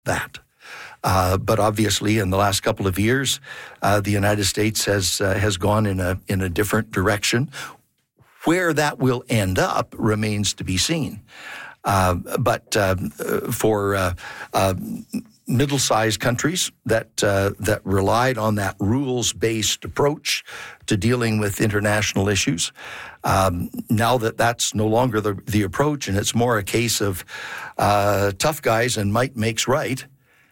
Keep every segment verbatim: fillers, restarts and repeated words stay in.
that. Uh, but obviously, in the last couple of years, uh, the United States has uh, has gone in a in a different direction. Where that will end up remains to be seen. Uh, but uh, for uh, uh, middle-sized countries that uh, that relied on that rules-based approach to dealing with international issues, um, now that that's no longer the, the approach, and it's more a case of uh, tough guys and might makes right.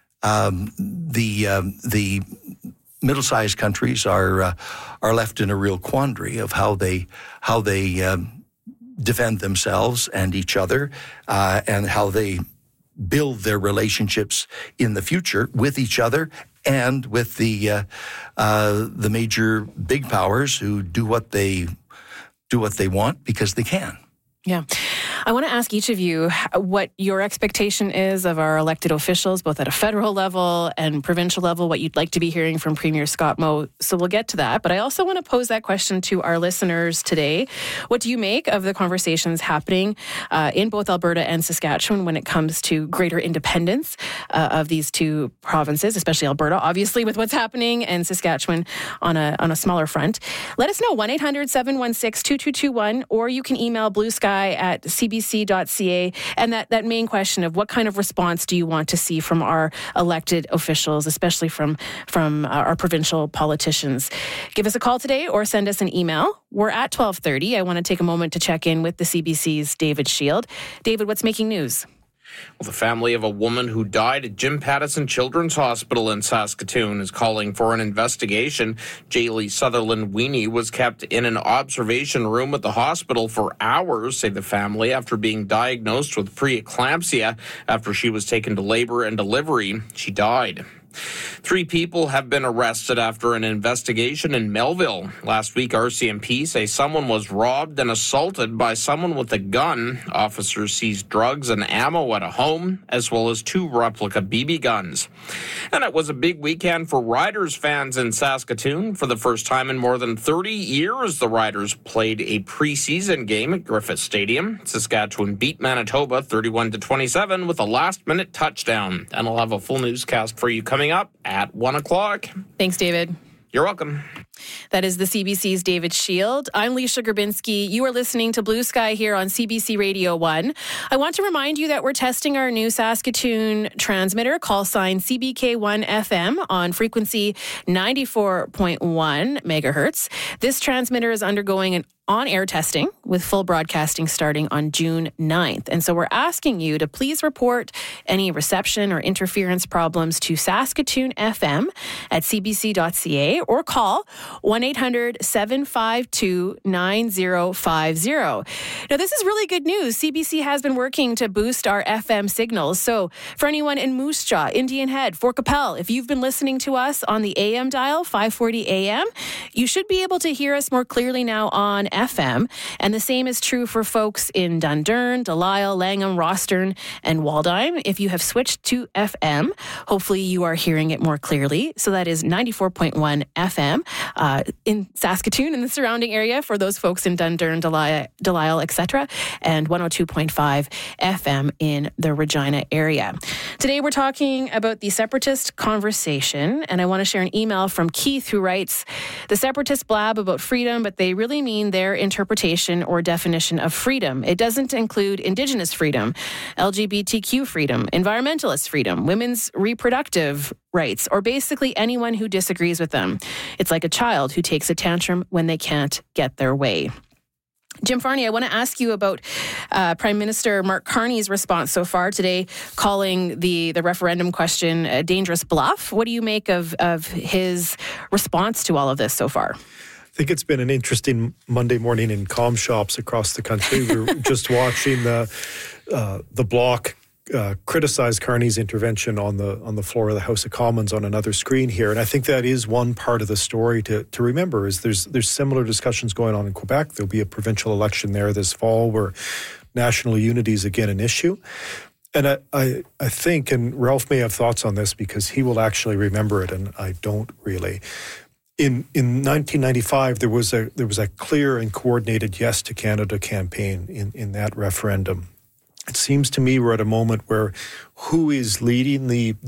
Um, the um, the middle-sized countries are uh, are left in a real quandary of how they how they um, defend themselves and each other, uh, and how they build their relationships in the future with each other and with the uh, uh, the major big powers who do what they do what they want because they can. Yeah. I want to ask each of you what your expectation is of our elected officials, both at a federal level and provincial level, what you'd like to be hearing from Premier Scott Moe. So we'll get to that. But I also want to pose that question to our listeners today. What do you make of the conversations happening uh, in both Alberta and Saskatchewan when it comes to greater independence uh, of these two provinces, especially Alberta, obviously, with what's happening, and Saskatchewan on a on a smaller front? Let us know, one eight hundred seven one six two two two one, or you can email Blue Sky at c b c dot c a, and that, that main question of what kind of response do you want to see from our elected officials, especially from, from uh, our provincial politicians. Give us a call today or send us an email. We're at twelve thirty. I want to take a moment to check in with the C B C's David Shield. David, what's making news? Well, the family of a woman who died at Jim Pattison Children's Hospital in Saskatoon is calling for an investigation. Jaylee Sutherland Weenie was kept in an observation room at the hospital for hours, say the family, after being diagnosed with preeclampsia. After she was taken to labor and delivery, she died. Three people have been arrested after an investigation in Melville. Last week, R C M P say someone was robbed and assaulted by someone with a gun. Officers seized drugs and ammo at a home, as well as two replica B B guns. And it was a big weekend for Riders fans in Saskatoon. For the first time in more than thirty years, the Riders played a preseason game at Griffith Stadium. Saskatchewan beat Manitoba thirty-one to twenty-seven with a last-minute touchdown. And I'll have a full newscast for you coming up at one o'clock. Thanks, David. You're welcome. That is the C B C's David Shield. I'm Leisha Grabinski. You are listening to Blue Sky here on C B C Radio one. I want to remind you that we're testing our new Saskatoon transmitter, call sign C B K one F M, on frequency ninety-four point one megahertz. This transmitter is undergoing an on-air testing with full broadcasting starting on June ninth. And so we're asking you to please report any reception or interference problems to Saskatoon F M at c b c dot c a or call one eight hundred seven five two nine zero five zero. Now, this is really good news. C B C has been working to boost our F M signals. So for anyone in Moose Jaw, Indian Head, Fort Capel, if you've been listening to us on the A M dial, five forty A M, you should be able to hear us more clearly now on F M. And the same is true for folks in Dundurn, Delisle, Langham, Rostern, and Waldheim. If you have switched to F M, hopefully you are hearing it more clearly. So that is ninety-four point one F M uh, in Saskatoon and the surrounding area for those folks in Dundurn, Delisle, Delisle et cetera, and one oh two point five F M in the Regina area. Today we're talking about the separatist conversation, and I want to share an email from Keith who writes, "The separatists blab about freedom, but they really mean their interpretation or definition of freedom. It doesn't include Indigenous freedom, L G B T Q freedom, environmentalist freedom, women's reproductive rights, or basically anyone who disagrees with them. It's like a child who takes a tantrum when they can't get their way." Jim Farney, I want to ask you about uh, Prime Minister Mark Carney's response so far today, calling the, the referendum question a dangerous bluff. What do you make of, of his response to all of this so far? I think it's been an interesting Monday morning in comm shops across the country. We're just watching the uh, the Bloc uh, criticize Carney's intervention on the on the floor of the House of Commons on another screen here, and I think that is one part of the story to to remember. Is there's there's similar discussions going on in Quebec. There'll be a provincial election there this fall where national unity is again an issue. And I, I I think, and Ralph may have thoughts on this because he will actually remember it, and I don't really. In in nineteen ninety-five, there was a there was a clear and coordinated Yes to Canada campaign in, in that referendum. it seems to me we're at a moment where who is leading the